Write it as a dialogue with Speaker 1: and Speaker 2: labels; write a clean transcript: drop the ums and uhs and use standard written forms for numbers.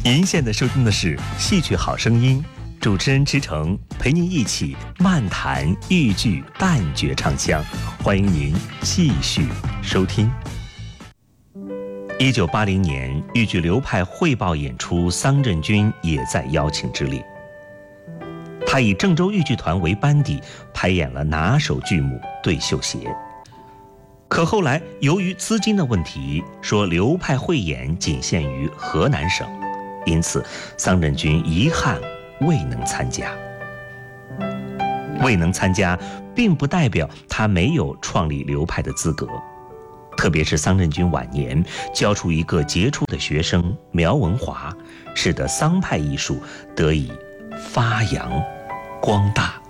Speaker 1: 您现在收听的是戏曲好声音，主持人池诚陪您一起漫谈豫剧旦角唱腔，欢迎您继续收听。1980年，豫剧流派汇报演出，桑振军也在邀请之列。他以郑州豫剧团为班底，排演了拿手剧目《对绣鞋》。可后来由于资金的问题，说流派汇演仅限于河南省，因此桑振军遗憾未能参加。未能参加并不代表他没有创立流派的资格，特别是桑振军晚年教出一个杰出的学生苗文华，使得桑派艺术得以发扬光大。